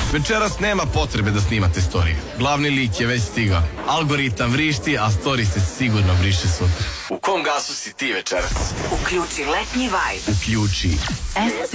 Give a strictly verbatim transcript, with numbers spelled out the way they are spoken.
Večeras nema potrebe da snimate storije. Glavni lik je već stigao. Algoritam vrišti, a story se sigurno briše sutra. U kom gasu si ti večeras? Uključi letnji vibe. Uključi S